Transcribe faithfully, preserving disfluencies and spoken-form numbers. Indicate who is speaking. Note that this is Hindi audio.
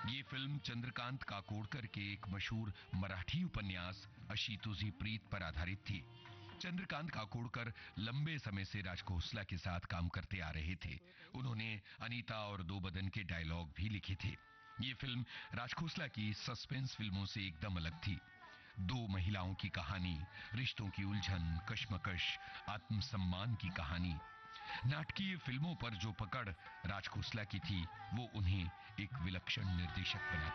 Speaker 1: ये फिल्म चंद्रकांत काकोडकर के एक मशहूर मराठी उपन्यास अशी तुझी प्रीत पर आधारित थी। चंद्रकांत काकोडकर लंबे समय से राज खोसला के साथ काम करते आ रहे थे। उन्होंने अनीता और दो बदन के डायलॉग भी लिखे थे। ये फिल्म राज खोसला की सस्पेंस फिल्मों से एकदम अलग थी। दो महिलाओं की कहानी, रिश्तों की उलझन, कश्मकश, आत्मसम्मान की कहानी। नाटकीय फिल्मों पर जो पकड़ राज खोसला की थी, वो उन्हें एक विलक्षण निर्देशक बनाती